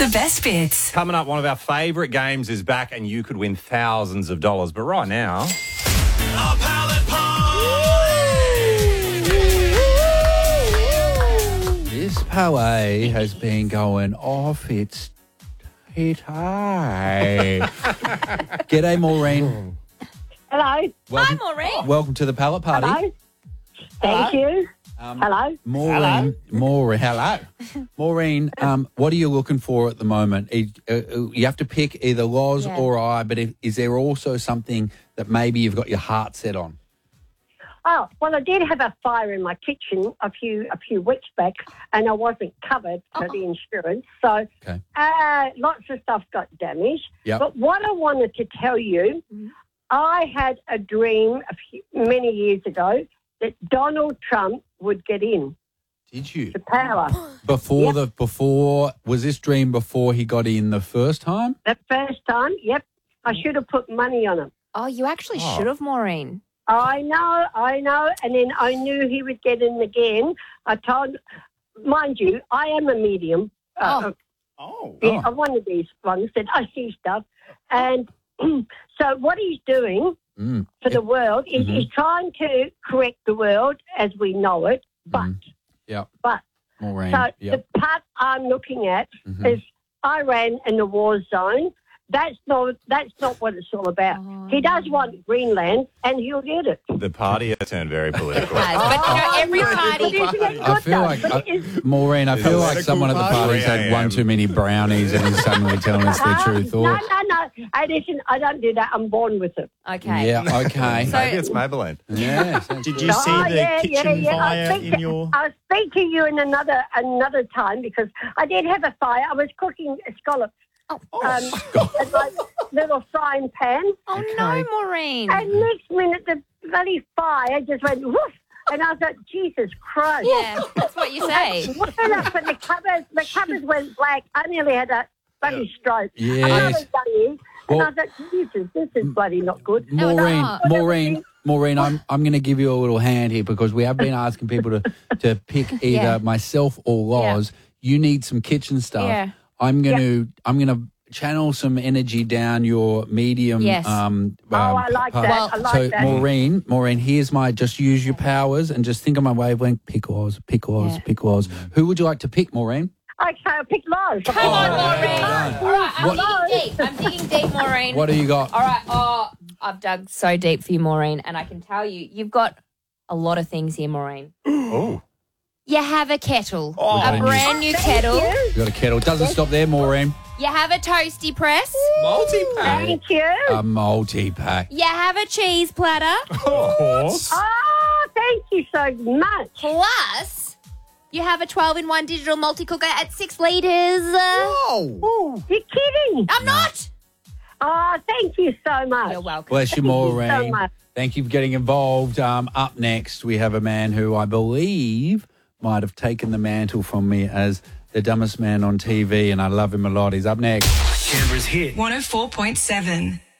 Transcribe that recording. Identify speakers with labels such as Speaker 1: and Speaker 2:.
Speaker 1: The best bits.
Speaker 2: Coming up, one of our favourite games is back and you could win thousands of dollars. But right now...
Speaker 3: A pallet
Speaker 4: This parlay has been going off its high. G'day, Maureen.
Speaker 5: Hello.
Speaker 4: Welcome,
Speaker 6: Hi, Maureen.
Speaker 4: welcome to the pallet party.
Speaker 5: Hello. Thank you. Hello.
Speaker 4: Maureen. Hello. Maureen, what are you looking for at the moment? You have to pick either Loz or I, but is there also something that maybe you've got your heart set on?
Speaker 5: Oh, well, I did have a fire in my kitchen a few weeks back, and I wasn't covered for the insurance. So lots of stuff got damaged.
Speaker 4: Yep.
Speaker 5: But what I wanted to tell you, I had a dream many years ago that Donald Trump would get in
Speaker 4: Did you?
Speaker 5: to power.
Speaker 4: Before was this dream before he got in the first time?
Speaker 5: The first time, yep. I should have put money on him.
Speaker 6: Oh, you actually should have, Maureen.
Speaker 5: I know. And then I knew he would get in again. I told, mind you, I am a medium. I'm one of these ones that I see stuff. And so what he's doing for the world is he's trying to correct the world as we know it. But
Speaker 4: Maureen,
Speaker 5: the part I'm looking at is Iran and the war zone. That's not what it's all about. He does want Greenland, and he'll get it.
Speaker 2: The party has turned very political.
Speaker 6: But every party...
Speaker 4: I feel like, Maureen, I feel like someone at the party's had one too many brownies and is suddenly telling us their true thoughts.
Speaker 5: No. Hey, listen, I don't do that. I'm born with it.
Speaker 6: Okay.
Speaker 4: Yeah, okay.
Speaker 2: Maybe it's Maybelline.
Speaker 4: Yeah.
Speaker 7: Did you see the kitchen fire in your...
Speaker 5: I'll speak to you in another time because I did have a fire. I was cooking scallops. In my little frying pan.
Speaker 6: Oh, no, Maureen.
Speaker 5: And next minute, the bloody fire just went woof. And I thought, Jesus Christ.
Speaker 6: Yeah, that's what you say.
Speaker 5: And the covers went black. I nearly had a bloody stroke.
Speaker 4: Yes.
Speaker 5: And I thought, Jesus, this is bloody not good.
Speaker 4: Maureen, I'm going to give you a little hand here because we have been asking people to pick either myself or Loz. You need some kitchen stuff.
Speaker 6: Yeah.
Speaker 4: I'm gonna channel some energy down your medium.
Speaker 6: Yes.
Speaker 5: I like that. I like that.
Speaker 4: Maureen, here's just use your powers and just think of my wavelength. Pick Loz. Who would you like to pick, Maureen?
Speaker 5: Okay, I'll pick Loz.
Speaker 6: Come on, Maureen. All right, I'm digging deep, Maureen.
Speaker 4: What do you got?
Speaker 6: All right, I've dug so deep for you, Maureen, and I can tell you've got a lot of things here, Maureen.
Speaker 2: Oh.
Speaker 6: You have a kettle, a brand new kettle.
Speaker 4: You got a kettle. Doesn't stop there, Maureen.
Speaker 6: You have a toasty press.
Speaker 2: Multi-pack.
Speaker 5: Thank you.
Speaker 4: A multi-pack.
Speaker 6: You have a cheese platter.
Speaker 5: Oh, thank you so much.
Speaker 6: Plus, you have a 12-in-1 digital multi-cooker at 6 litres.
Speaker 5: Whoa. You're kidding.
Speaker 6: I'm not.
Speaker 5: Oh, thank you so much.
Speaker 6: You're welcome.
Speaker 4: Bless you, Maureen.
Speaker 5: Thank you so much.
Speaker 4: Thank you for getting involved. Up next, we have a man who I believe might have taken the mantle from me as the dumbest man on TV, and I love him a lot. He's up next.
Speaker 1: Canberra's hit 104.7.